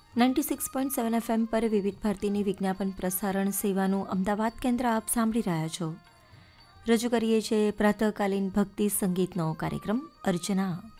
96.7 FM પર વિવિધ ભારતીની વિજ્ઞાપન પ્રસારણ સેવાનું અમદાવાદ કેન્દ્ર આપ સાંભળી રહ્યા છો. રજૂ કરીએ છીએ પ્રાતઃકાલીન ભક્તિ સંગીતનો કાર્યક્રમ અર્ચના.